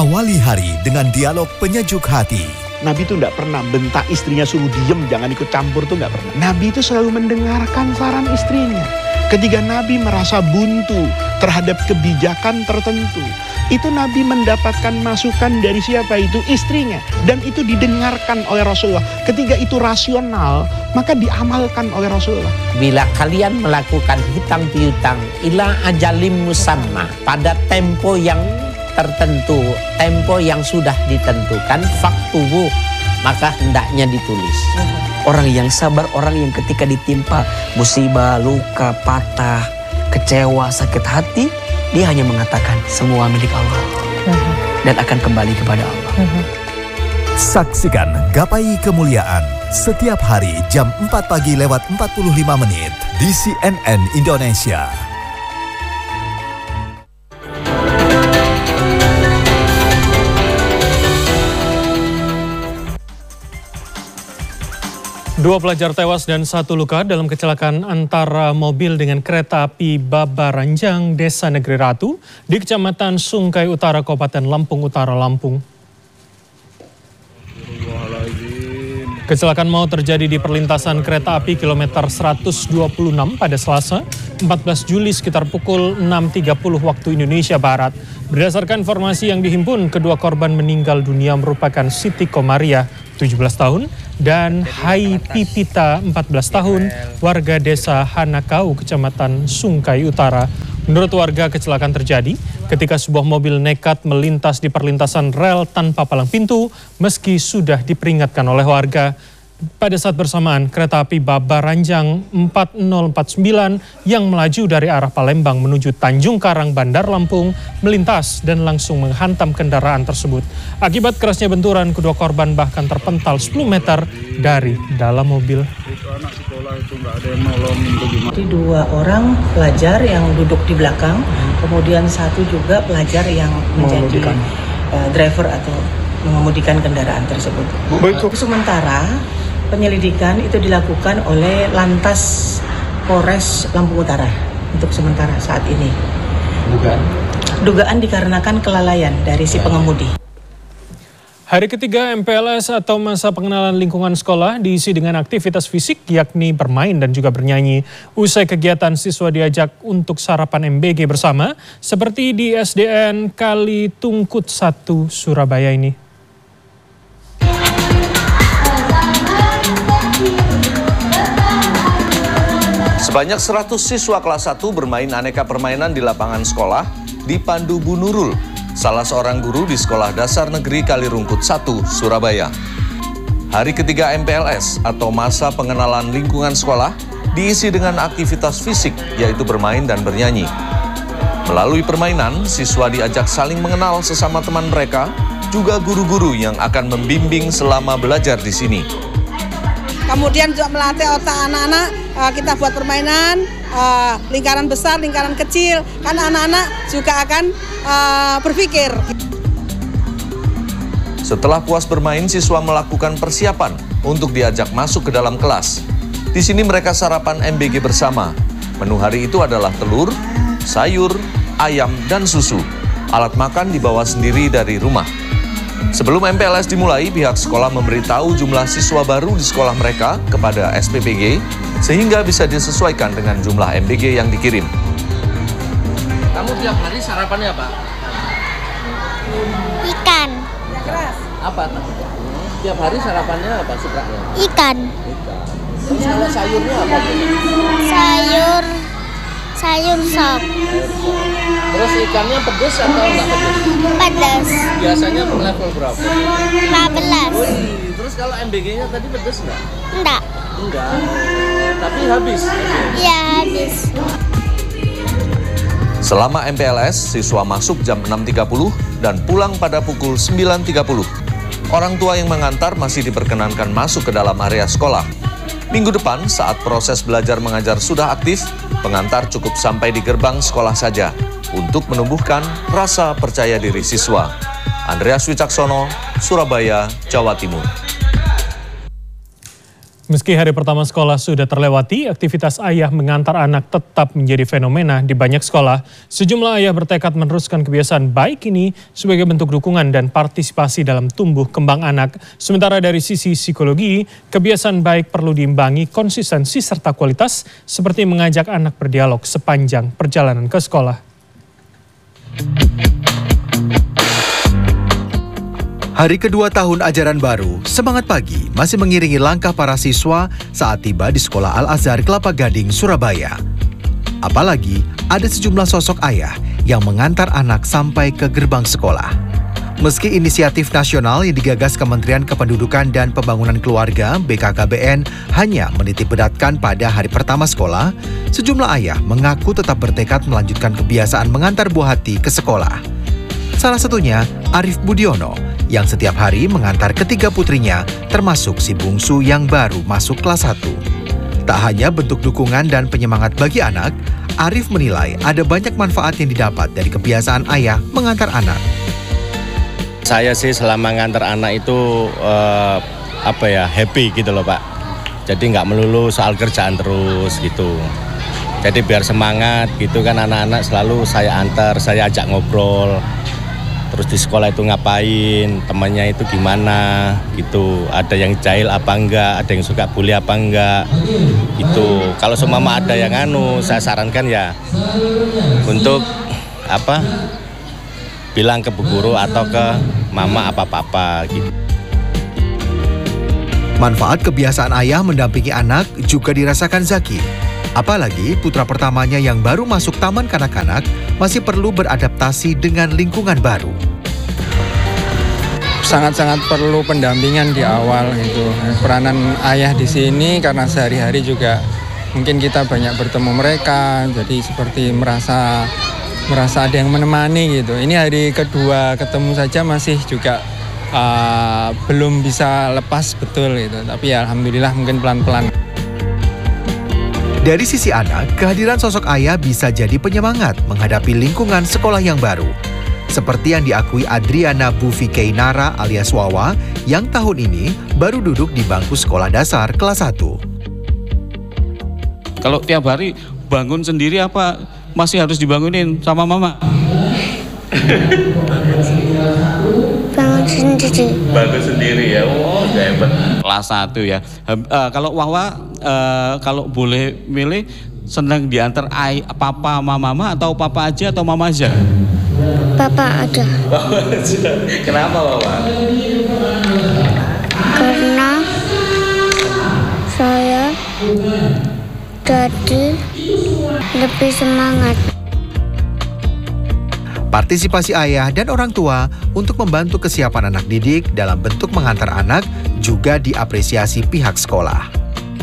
Awali hari dengan dialog penyejuk hati. Nabi itu tidak pernah bentak istrinya suruh diem, jangan ikut campur, itu tidak pernah. Nabi itu selalu mendengarkan saran istrinya. Ketika Nabi merasa buntu terhadap kebijakan tertentu, itu Nabi mendapatkan masukan dari siapa itu? Istrinya. Dan itu didengarkan oleh Rasulullah. Ketika itu rasional, maka diamalkan oleh Rasulullah. Bila kalian melakukan hutang piutang ila ajalim musamma, pada tempo yang tertentu, tempo yang sudah ditentukan, faktubu, maka hendaknya ditulis. Orang yang sabar, orang yang ketika ditimpa musibah, luka, patah, kecewa, sakit hati, dia hanya mengatakan semua milik Allah dan akan kembali kepada Allah. Saksikan Gapai Kemuliaan setiap hari jam 4 pagi lewat 45 menit di CNN Indonesia. Dua pelajar tewas dan satu luka dalam kecelakaan antara mobil dengan kereta api Babaranjang, Desa Negeri Ratu, di Kecamatan Sungkai Utara, Kabupaten Lampung Utara, Lampung. Kecelakaan maut terjadi di perlintasan kereta api kilometer 126 pada Selasa, 14 Juli sekitar pukul 6.30 waktu Indonesia Barat. Berdasarkan informasi yang dihimpun, kedua korban meninggal dunia merupakan Siti Komaria, 17 tahun, dan Hai Pipita, 14 tahun, warga desa Hanakau, Kecamatan Sungkai Utara. Menurut warga, kecelakaan terjadi ketika sebuah mobil nekat melintas di perlintasan rel tanpa palang pintu meski sudah diperingatkan oleh warga. Pada saat bersamaan, kereta api Babaranjang 4049 yang melaju dari arah Palembang menuju Tanjung Karang, Bandar Lampung melintas dan langsung menghantam kendaraan tersebut. Akibat kerasnya benturan, kedua korban bahkan terpental 10 meter dari dalam mobil. Dua orang pelajar yang duduk di belakang, kemudian satu juga pelajar yang menjadi driver atau mengemudikan kendaraan tersebut. Sementara penyelidikan itu dilakukan oleh Lantas Polres Lampung Utara untuk sementara saat ini. Dugaan dikarenakan kelalaian dari si pengemudi. Hari ketiga MPLS atau masa pengenalan lingkungan sekolah diisi dengan aktivitas fisik yakni bermain dan juga bernyanyi. Usai kegiatan, siswa diajak untuk sarapan MBG bersama seperti di SDN Kali Tungkut 1 Surabaya ini. Sebanyak 100 siswa kelas 1 bermain aneka permainan di lapangan sekolah dipandu Bu Nurul, salah seorang guru di Sekolah Dasar Negeri Kalirungkut 1, Surabaya. Hari ketiga MPLS atau masa pengenalan lingkungan sekolah diisi dengan aktivitas fisik yaitu bermain dan bernyanyi. Melalui permainan, siswa diajak saling mengenal sesama teman mereka, juga guru-guru yang akan membimbing selama belajar di sini. Kemudian juga melatih otak anak-anak, kita buat permainan, lingkaran besar, lingkaran kecil, kan anak-anak juga akan berpikir. Setelah puas bermain, siswa melakukan persiapan untuk diajak masuk ke dalam kelas. Di sini mereka sarapan MBG bersama. Menu hari itu adalah telur, sayur, ayam, dan susu. Alat makan dibawa sendiri dari rumah. Sebelum MPLS dimulai, pihak sekolah memberitahu jumlah siswa baru di sekolah mereka kepada SPPG sehingga bisa disesuaikan dengan jumlah MBG yang dikirim. Kamu tiap hari sarapannya apa? Ikan. Keras. Apa? Tiap hari sarapannya apa sukanya? Ikan. Terus kalau sayurnya apa? Sayur sop. Terus ikannya pedas atau enggak pedas? Pedas. Biasanya level berapa? 15. Wih, terus kalau MBG-nya tadi pedas enggak? Enggak. Enggak. Tapi habis. Iya, habis. Selama MPLS, siswa masuk jam 6.30 dan pulang pada pukul 9.30. Orang tua yang mengantar masih diperkenankan masuk ke dalam area sekolah. Minggu depan, saat proses belajar mengajar sudah aktif, pengantar cukup sampai di gerbang sekolah saja untuk menumbuhkan rasa percaya diri siswa. Andreas Wicaksono, Surabaya, Jawa Timur. Meski hari pertama sekolah sudah terlewati, aktivitas ayah mengantar anak tetap menjadi fenomena di banyak sekolah. Sejumlah ayah bertekad meneruskan kebiasaan baik ini sebagai bentuk dukungan dan partisipasi dalam tumbuh kembang anak. Sementara dari sisi psikologi, kebiasaan baik perlu diimbangi konsistensi serta kualitas seperti mengajak anak berdialog sepanjang perjalanan ke sekolah. Hari kedua tahun ajaran baru, semangat pagi masih mengiringi langkah para siswa saat tiba di Sekolah Al-Azhar Kelapa Gading, Surabaya. Apalagi ada sejumlah sosok ayah yang mengantar anak sampai ke gerbang sekolah. Meski inisiatif nasional yang digagas Kementerian Kependudukan dan Pembangunan Keluarga (BKKBN) hanya menitik beratkan pada hari pertama sekolah, sejumlah ayah mengaku tetap bertekad melanjutkan kebiasaan mengantar buah hati ke sekolah. Salah satunya Arif Budiono yang setiap hari mengantar ketiga putrinya termasuk si bungsu yang baru masuk kelas 1. Tak hanya bentuk dukungan dan penyemangat bagi anak, Arif menilai ada banyak manfaat yang didapat dari kebiasaan ayah mengantar anak. Saya sih selama ngantar anak itu happy gitu loh Pak. Jadi nggak melulu soal kerjaan terus gitu. Jadi biar semangat gitu kan anak-anak selalu saya antar, saya ajak ngobrol. Terus di sekolah itu ngapain, temannya itu gimana gitu. Ada yang jahil apa enggak, ada yang suka bully apa enggak gitu. Kalau semama ada yang saya sarankan ya untuk bilang ke bu guru atau ke mama apa-apa gitu. Manfaat kebiasaan ayah mendampingi anak juga dirasakan Zaki. Apalagi putra pertamanya yang baru masuk taman kanak-kanak masih perlu beradaptasi dengan lingkungan baru. Sangat-sangat perlu pendampingan di awal gitu. Peranan ayah di sini karena sehari-hari juga mungkin kita banyak bertemu mereka, jadi seperti merasa ada yang menemani gitu. Ini hari kedua ketemu saja masih juga belum bisa lepas betul gitu. Tapi ya alhamdulillah mungkin pelan-pelan. Dari sisi anak, kehadiran sosok ayah bisa jadi penyemangat menghadapi lingkungan sekolah yang baru. Seperti yang diakui Adriana Bufikei Nara alias Wawa yang tahun ini baru duduk di bangku sekolah dasar kelas 1. Kalau tiap hari bangun sendiri apa masih harus dibangunin sama mama? Bangun sendiri ya, hebat. Kelas 1 ya. Kalau Wawa kalau boleh milih senang diantar papa sama mama atau papa aja atau mama aja? Papa ada. Kenapa Wawa? Karena saya jadi lebih semangat. Partisipasi ayah dan orang tua untuk membantu kesiapan anak didik dalam bentuk mengantar anak juga diapresiasi pihak sekolah.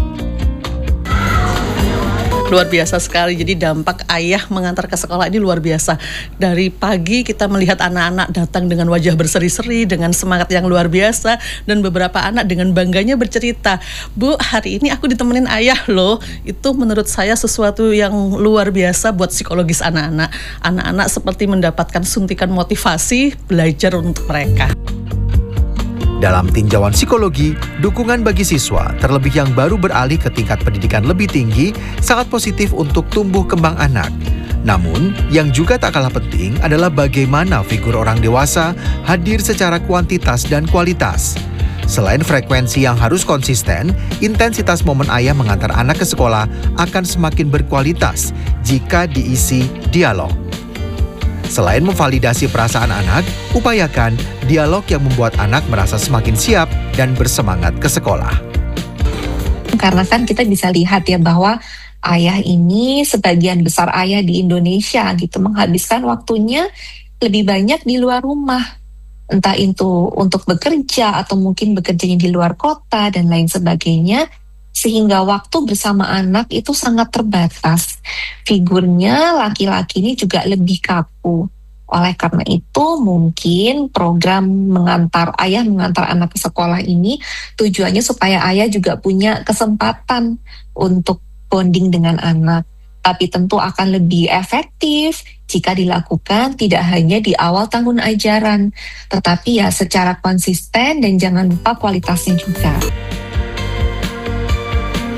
Luar biasa sekali, jadi dampak ayah mengantar ke sekolah ini luar biasa. Dari pagi kita melihat anak-anak datang dengan wajah berseri-seri, dengan semangat yang luar biasa. Dan beberapa anak dengan bangganya bercerita, "Bu, hari ini aku ditemenin ayah loh." Itu menurut saya sesuatu yang luar biasa buat psikologis anak-anak. Anak-anak seperti mendapatkan suntikan motivasi belajar untuk mereka. Dalam tinjauan psikologi, dukungan bagi siswa, terlebih yang baru beralih ke tingkat pendidikan lebih tinggi, sangat positif untuk tumbuh kembang anak. Namun, yang juga tak kalah penting adalah bagaimana figur orang dewasa hadir secara kuantitas dan kualitas. Selain frekuensi yang harus konsisten, intensitas momen ayah mengantar anak ke sekolah akan semakin berkualitas jika diisi dialog. Selain memvalidasi perasaan anak, upayakan dialog yang membuat anak merasa semakin siap dan bersemangat ke sekolah. Karena kan kita bisa lihat ya bahwa ayah ini, sebagian besar ayah di Indonesia gitu menghabiskan waktunya lebih banyak di luar rumah. Entah itu untuk bekerja atau mungkin bekerjanya di luar kota dan lain sebagainya. Sehingga waktu bersama anak itu sangat terbatas. Figurnya laki-laki ini juga lebih kaku. Oleh karena itu mungkin program ayah mengantar anak ke sekolah ini tujuannya supaya ayah juga punya kesempatan untuk bonding dengan anak. Tapi tentu akan lebih efektif jika dilakukan tidak hanya di awal tahun ajaran, tetapi ya secara konsisten dan jangan lupa kualitasnya juga.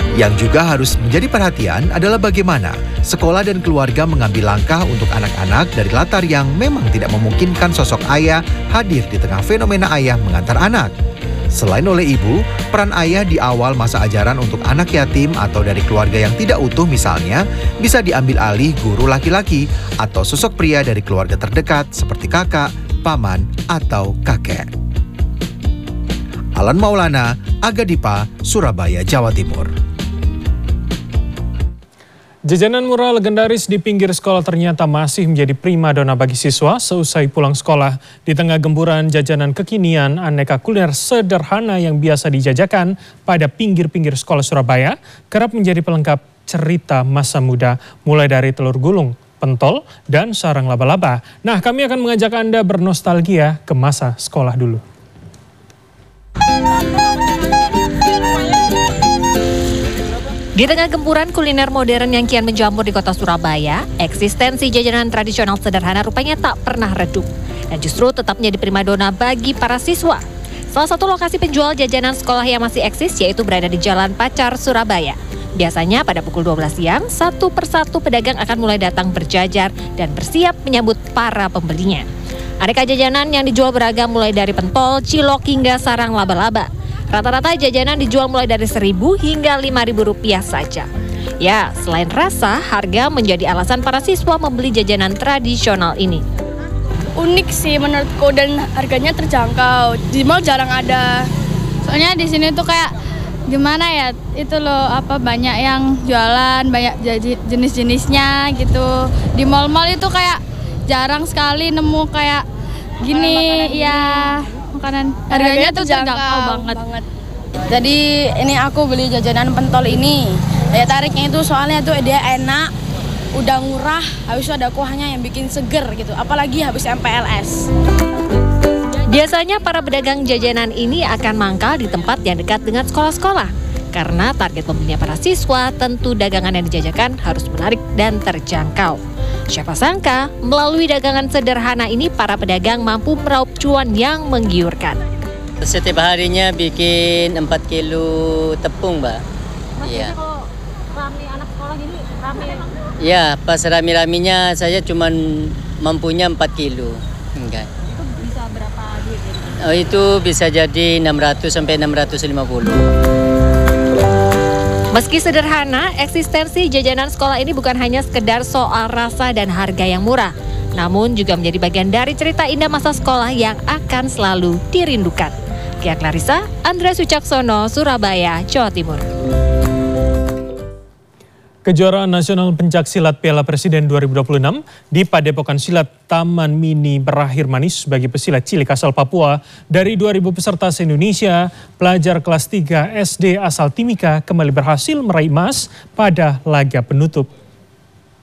Yang juga harus menjadi perhatian adalah bagaimana sekolah dan keluarga mengambil langkah untuk anak-anak dari latar yang memang tidak memungkinkan sosok ayah hadir di tengah fenomena ayah mengantar anak. Selain oleh ibu, peran ayah di awal masa ajaran untuk anak yatim atau dari keluarga yang tidak utuh misalnya bisa diambil alih guru laki-laki atau sosok pria dari keluarga terdekat seperti kakak, paman, atau kakek. Alan Maulana, Aga Dipa, Surabaya, Jawa Timur. Jajanan murah legendaris di pinggir sekolah ternyata masih menjadi primadona bagi siswa seusai pulang sekolah. Di tengah gempuran jajanan kekinian, aneka kuliner sederhana yang biasa dijajakan pada pinggir-pinggir sekolah Surabaya kerap menjadi pelengkap cerita masa muda, mulai dari telur gulung, pentol, dan sarang laba-laba. Nah, kami akan mengajak Anda bernostalgia ke masa sekolah dulu. Di tengah gempuran kuliner modern yang kian menjamur di kota Surabaya, eksistensi jajanan tradisional sederhana rupanya tak pernah redup dan justru tetap menjadi primadona bagi para siswa. Salah satu lokasi penjual jajanan sekolah yang masih eksis yaitu berada di Jalan Pacar, Surabaya. Biasanya pada pukul 12 siang, satu persatu pedagang akan mulai datang berjajar dan bersiap menyambut para pembelinya. Aneka jajanan yang dijual beragam mulai dari pentol, cilok hingga sarang laba-laba. Rata-rata jajanan dijual mulai dari Rp1.000 hingga Rp5.000 saja. Ya, selain rasa, harga menjadi alasan para siswa membeli jajanan tradisional ini. Unik sih menurutku dan harganya terjangkau. Di mall jarang ada. Soalnya di sini tuh kayak gimana ya? Itu loh banyak yang jualan, banyak jenis-jenisnya gitu. Di mall-mall itu kayak jarang sekali nemu kayak gini ya. Makanan harganya tuh terjangkau banget. Jadi ini aku beli jajanan pentol ini. Daya tariknya itu soalnya tuh dia enak, udah murah, habis itu ada kuahnya yang bikin seger gitu. Apalagi habis MPLS. Biasanya para pedagang jajanan ini akan mangkal di tempat yang dekat dengan sekolah-sekolah. Karena target pembelinya para siswa, tentu dagangan yang dijajakan harus menarik dan terjangkau. Siapa sangka, melalui dagangan sederhana ini para pedagang mampu meraup cuan yang menggiurkan. Setiap harinya bikin 4 kilo tepung, Mbak. Iya. Kalau rame anak sekolah gini, rame? Iya, pas rame-ramenya saya cuma mampunya 4 kilo. Enggak. Itu bisa berapa duit? Oh, itu bisa jadi 600 sampai 650. Meski sederhana, eksistensi jajanan sekolah ini bukan hanya sekedar soal rasa dan harga yang murah, namun juga menjadi bagian dari cerita indah masa sekolah yang akan selalu dirindukan. Kia Clarissa, Andreas Wicaksono, Surabaya, Jawa Timur. Kejuaraan Nasional Pencaksilat Piala Presiden 2026 di Padepokan Silat Taman Mini berakhir manis bagi pesilat cilik asal Papua. Dari 2.000 peserta se-Indonesia, pelajar kelas 3 SD asal Timika kembali berhasil meraih emas pada laga penutup.